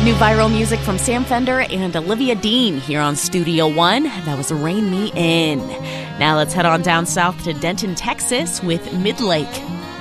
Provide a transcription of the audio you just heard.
New viral music from Sam Fender and Olivia Dean here on Studio One. That was Rain Me In. Now let's head on down south to Denton, Texas with Midlake.